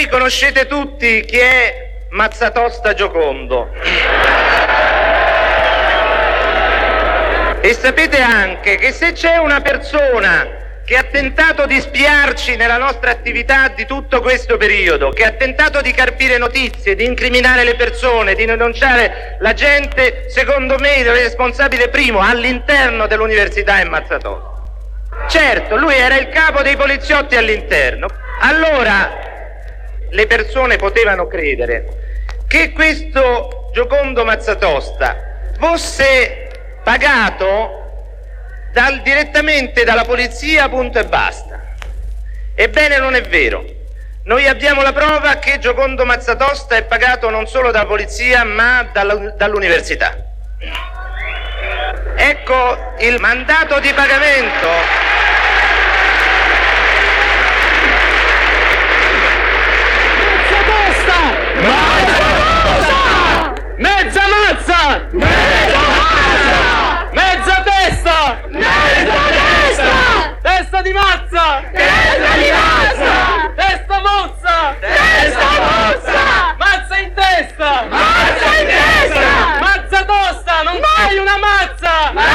Voi conoscete tutti chi è Mazzatosta Giocondo. E sapete anche che se c'è una persona che ha tentato di spiarci nella nostra attività di tutto questo periodo, che ha tentato di carpire notizie, di incriminare le persone, di denunciare la gente, secondo me il responsabile primo all'interno dell'università è Mazzatosta. Certo, lui era il capo dei poliziotti all'interno. Allora le persone potevano credere che questo Giocondo Mazzatosta fosse pagato direttamente dalla polizia, punto e basta. Ebbene, non è vero. Noi abbiamo la prova che Giocondo Mazzatosta è pagato non solo dalla polizia ma dall'università. Ecco il mandato di pagamento. Mazzatosta! Mezza mazza! Mezza mazza! Mezza testa! Mezza testa! Testa di mazza! Testa di mazza! Testa mozza! Testa mozza! Mazza in testa! Mazza in testa! Mazza tosta! Non fai una mazza!